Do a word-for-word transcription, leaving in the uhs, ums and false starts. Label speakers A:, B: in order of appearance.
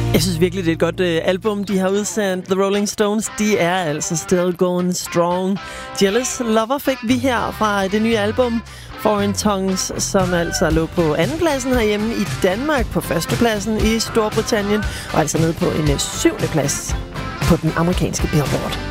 A: Jeg synes virkelig, det er et godt øh, album, de har udsendt. The Rolling Stones, de er altså still going strong. Jealous Lover fik vi her fra det nye album Foreign Tongues, som altså lå på andenpladsen herhjemme i Danmark, på førstepladsen i Storbritannien, og altså nede på en øh, syvende plads på den amerikanske Billboard.